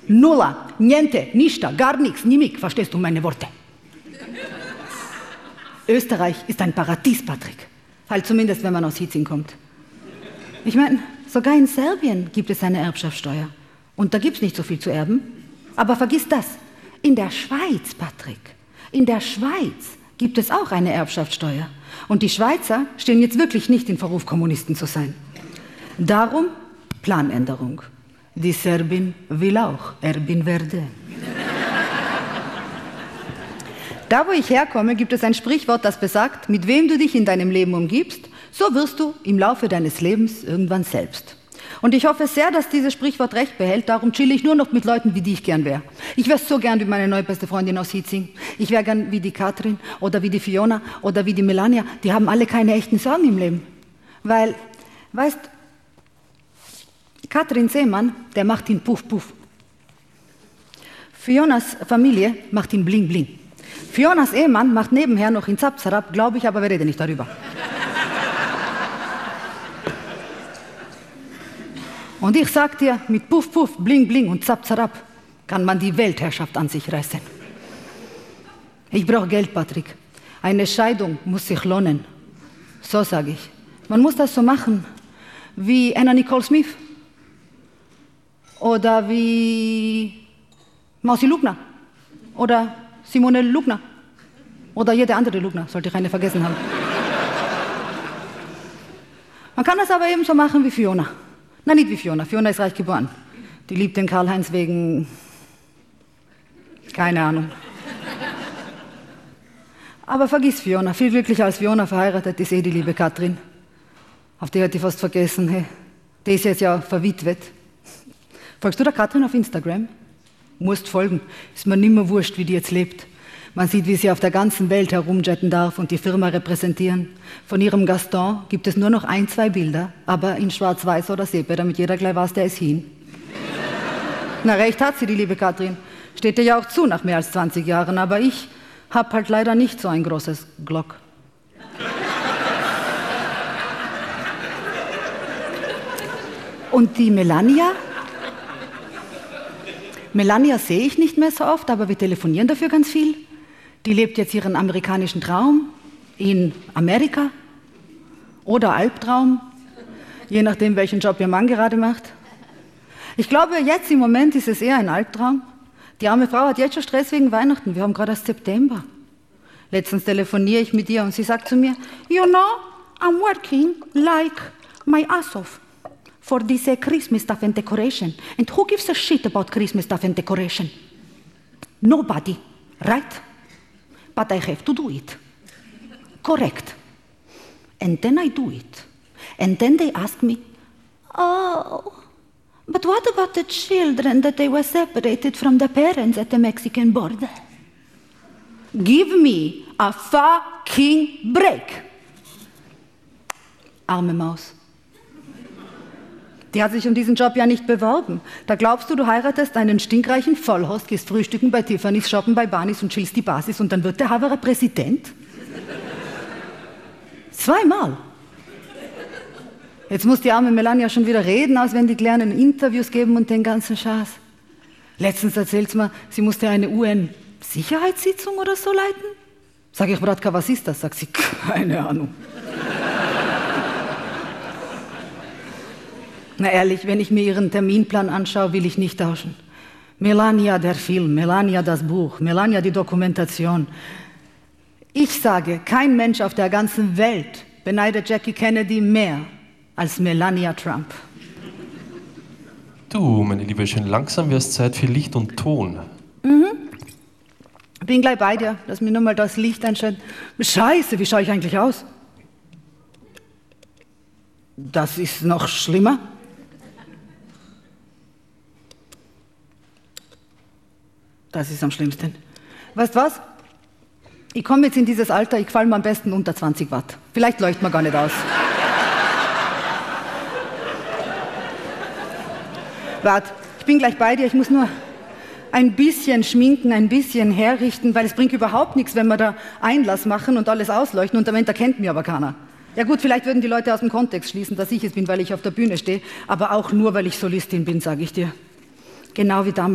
Nulla, niente, ništa, gar nichts, nimik, verstehst du meine Worte? Österreich ist ein Paradies, Patrick. Halt zumindest, wenn man aus Hietzing kommt. Ich meine, sogar in Serbien gibt es eine Erbschaftssteuer. Und da gibt es nicht so viel zu erben. Aber vergiss das, in der Schweiz, Patrick, in der Schweiz gibt es auch eine Erbschaftssteuer. Und die Schweizer stehen jetzt wirklich nicht in Verruf, Kommunisten zu sein. Darum Planänderung. Die Serbin will auch Erbin werden. Da, wo ich herkomme, gibt es ein Sprichwort, das besagt, mit wem du dich in deinem Leben umgibst, so wirst du im Laufe deines Lebens irgendwann selbst. Und ich hoffe sehr, dass dieses Sprichwort recht behält, darum chill ich nur noch mit Leuten, wie die ich gern wäre. Ich wäre so gern wie meine neue beste Freundin aus Hietzing. Ich wäre gern wie die Katrin oder wie die Fiona oder wie die Melania. Die haben alle keine echten Sorgen im Leben. Weil, weißt, Katrin Seemann, der macht ihn Puff Puff. Fionas Familie macht ihn Bling Bling. Fionas Ehemann macht nebenher noch ihn Zap Zarab, glaube ich, aber wir reden nicht darüber. Und ich sag dir, mit Puff Puff, Bling Bling und Zap Zarab kann man die Weltherrschaft an sich reißen. Ich brauche Geld, Patrick. Eine Scheidung muss sich lohnen. So sage ich. Man muss das so machen wie Anna Nicole Smith oder wie Mausi Lugner oder Simone Lugner oder jede andere Lugner, sollte ich eine vergessen haben. Man kann das aber eben so machen wie Fiona. Na, nicht wie Fiona. Fiona ist reich geboren. Die liebt den Karl-Heinz wegen... keine Ahnung. Aber vergiss Fiona. Viel glücklicher als Fiona verheiratet ist die liebe Katrin. Auf die hätte ich fast vergessen. Hey. Die ist jetzt ja verwitwet. Folgst du der Katrin auf Instagram? Musst folgen. Ist mir nimmer wurscht, wie die jetzt lebt. Man sieht, wie sie auf der ganzen Welt herumjetten darf und die Firma repräsentieren. Von ihrem Gaston gibt es nur noch 1, 2 Bilder, aber in Schwarz-Weiß oder Sepia, damit jeder gleich weiß, der ist hin. Na, recht hat sie, die liebe Katrin. Steht dir ja auch zu nach mehr als 20 Jahren, aber ich hab halt leider nicht so ein großes Glock. Und die Melania? Melania sehe ich nicht mehr so oft, aber wir telefonieren dafür ganz viel. Die lebt jetzt ihren amerikanischen Traum in Amerika oder Albtraum, je nachdem, welchen Job ihr Mann gerade macht. Ich glaube, jetzt im Moment ist es eher ein Albtraum. Die arme Frau hat jetzt schon Stress wegen Weihnachten. Wir haben gerade erst September. Letztens telefoniere ich mit ihr und sie sagt zu mir, you know, I'm working like my ass off for this Christmas stuff and decoration. And who gives a shit about Christmas stuff and decoration? Nobody, right? But I have to do it. Correct. And then I do it. And then they ask me, oh, but what about the children that they were separated from the parents at the Mexican border? Give me a fucking break. Arme Maus. Die hat sich um diesen Job ja nicht beworben. Da glaubst du, du heiratest einen stinkreichen Vollhorst, gehst frühstücken bei Tiffany's, shoppen bei Barneys und chillst die Basis und dann wird der Haverer Präsident? 2-mal. Jetzt muss die arme Melania schon wieder reden, als wenn die Kleinen Interviews geben und den ganzen Schaß. Letztens erzählt sie mir, sie musste eine UN-Sicherheitssitzung oder so leiten. Sag ich, Bratka, was ist das? Sagt sie, keine Ahnung. Na ehrlich, wenn ich mir ihren Terminplan anschaue, will ich nicht tauschen. Melania der Film, Melania das Buch, Melania die Dokumentation. Ich sage, kein Mensch auf der ganzen Welt beneidet Jackie Kennedy mehr als Melania Trump. Du, meine Liebe, schön langsam wäre es Zeit für Licht und Ton. Bin gleich bei dir, lass mir nur mal das Licht einstellen. Scheiße, wie schaue ich eigentlich aus? Das ist noch schlimmer. Das ist am schlimmsten. Weißt du was? Ich komme jetzt in dieses Alter, ich gefalle mir am besten unter 20 Watt. Vielleicht leuchtet man gar nicht aus. Warte, ich bin gleich bei dir, ich muss nur ein bisschen schminken, ein bisschen herrichten, weil es bringt überhaupt nichts, wenn wir da Einlass machen und alles ausleuchten und am Ende erkennt mich aber keiner. Ja gut, vielleicht würden die Leute aus dem Kontext schließen, dass ich es bin, weil ich auf der Bühne stehe, aber auch nur, weil ich Solistin bin, sage ich dir. Genau wie damals.